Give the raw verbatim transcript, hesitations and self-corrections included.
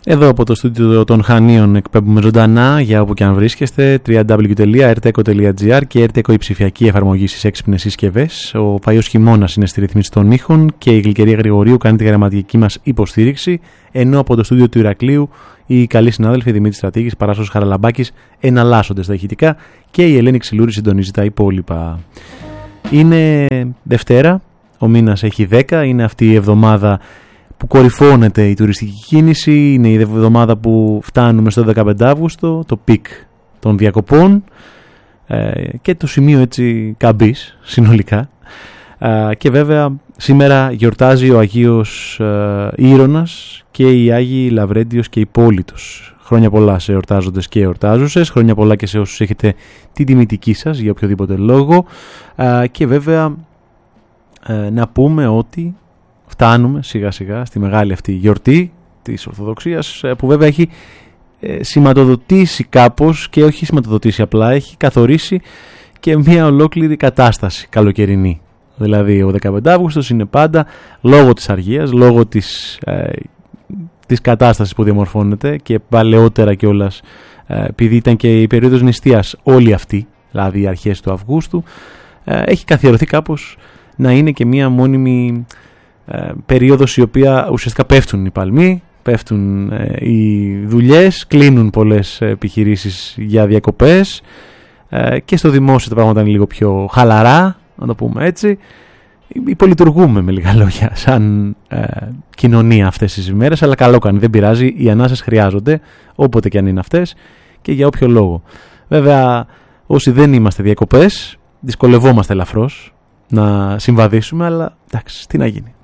Εδώ από το στούντιο των Χανίων εκπέμπουμε ζωντανά για όπου και αν βρίσκεστε, double-u double-u double-u τελεία erteco τελεία gr και Erteco η ψηφιακή εφαρμογή στις έξυπνες συσκευές. Ο παλιός χειμώνας είναι στη ρυθμίση των ήχων και η Γλυκερία Γρηγορίου κάνει τη γραμματική μας υποστήριξη, ενώ από το στούντιο του Ηρακλείου οι καλοί συνάδελφοι Δημήτρης Στρατήγης, Παράσος Χαραλαμπάκης εναλλάσσονται στα ηχητικά και η Ελένη Ξυλούρη συντονίζει τα υπόλοιπα. Είναι Δευτέρα, ο μήνας έχει δέκα, είναι αυτή η εβδομάδα που κορυφώνεται η τουριστική κίνηση, είναι η εβδομάδα που φτάνουμε στο δεκαπέντε Αυγούστου, το πικ των διακοπών ε, και το σημείο έτσι καμπής συνολικά. Ε, και βέβαια σήμερα γιορτάζει ο Αγίος ε, Ήρωνας και οι Άγιοι Λαβρέντιος και Υπόλυτος. Χρόνια πολλά σε εορτάζοντες και εορτάζουσες, χρόνια πολλά και σε όσους έχετε την τιμητική σας για οποιοδήποτε λόγο. Ε, και βέβαια ε, να πούμε ότι φτάνουμε σιγά σιγά στη μεγάλη αυτή γιορτή της Ορθοδοξίας, που βέβαια έχει ε, σηματοδοτήσει κάπως, και όχι σηματοδοτήσει απλά, έχει καθορίσει και μια ολόκληρη κατάσταση καλοκαιρινή. Δηλαδή ο δεκαπέντε Αυγούστος είναι πάντα λόγω της αργίας, λόγω της, ε, της κατάστασης που διαμορφώνεται, και παλαιότερα κιόλας ε, επειδή ήταν και η περίοδος νηστείας όλη αυτή, δηλαδή οι αρχές του Αυγούστου, ε, έχει καθιερωθεί κάπως να είναι και μια μόνιμη Ε, περίοδος η οποία ουσιαστικά πέφτουν οι παλμοί, πέφτουν ε, οι δουλειές, κλείνουν πολλές επιχειρήσεις για διακοπές ε, και στο δημόσιο τα πράγματα είναι λίγο πιο χαλαρά, να το πούμε έτσι. Υπολειτουργούμε με λίγα λόγια σαν ε, κοινωνία αυτές τις ημέρες, αλλά καλό κάνει, δεν πειράζει, οι ανάσες χρειάζονται όποτε και αν είναι αυτές και για όποιο λόγο. Βέβαια όσοι δεν είμαστε διακοπές δυσκολευόμαστε ελαφρώς να συμβαδίσουμε, αλλά εντάξει, τι να γίνει.